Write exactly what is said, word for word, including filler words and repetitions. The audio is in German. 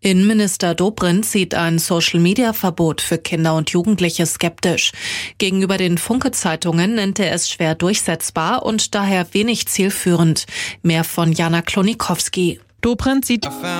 Innenminister Dobrindt sieht ein Social-Media-Verbot für Kinder und Jugendliche skeptisch. Gegenüber den Funke-Zeitungen nennt er es schwer durchsetzbar und daher wenig zielführend. Mehr von Jana Klonikowski. Dobrindt sieht